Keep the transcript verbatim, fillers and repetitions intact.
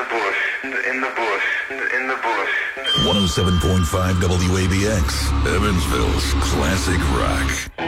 the bush, in the bush, in the bush. one oh seven point five W A B X, Evansville's classic rock.